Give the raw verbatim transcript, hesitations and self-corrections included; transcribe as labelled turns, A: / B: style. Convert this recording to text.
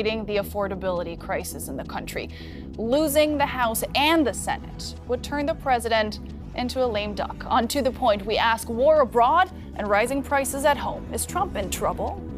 A: exacerbating the affordability crisis in the country. Losing the House and the Senate would turn the president into a lame duck. On To the Point, we ask, war abroad and rising prices at home. Is Trump in trouble?